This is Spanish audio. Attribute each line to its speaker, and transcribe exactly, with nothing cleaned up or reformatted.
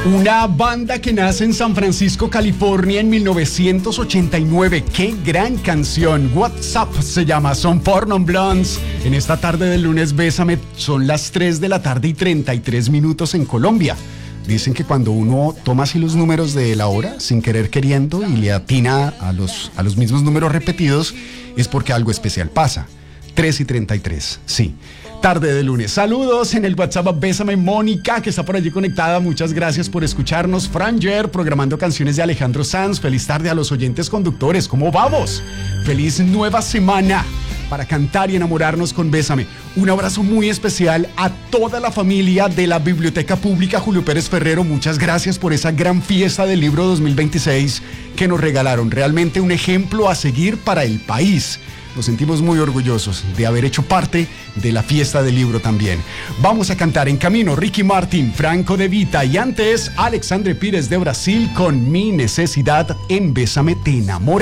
Speaker 1: Una banda que nace en San Francisco, California en mil novecientos ochenta y nueve. ¡Qué gran canción! What's Up se llama, son Four Non Blondes. En esta tarde del lunes Bésame, son las tres de la tarde y treinta y tres minutos en Colombia. Dicen que cuando uno toma así los números de la hora, sin querer queriendo, y le atina a los, a los mismos números repetidos, es porque algo especial pasa. tres y treinta y tres, sí. Tarde de lunes. Saludos en el WhatsApp a Bésame Mónica, que está por allí conectada. Muchas gracias por escucharnos. Franger, programando canciones de Alejandro Sanz. Feliz tarde a los oyentes conductores. ¿Cómo vamos? Feliz nueva semana para cantar y enamorarnos con Bésame. Un abrazo muy especial a toda la familia de la Biblioteca Pública Julio Pérez Ferrero. Muchas gracias por esa gran fiesta del libro dos mil veintiséis que nos regalaron. Realmente un ejemplo a seguir para el país. Nos sentimos muy orgullosos de haber hecho parte de la fiesta del libro también. Vamos a cantar en camino Ricky Martin, Franco De Vita y antes Alexandre Pires de Brasil con Mi Necesidad en Bésame Te Enamora.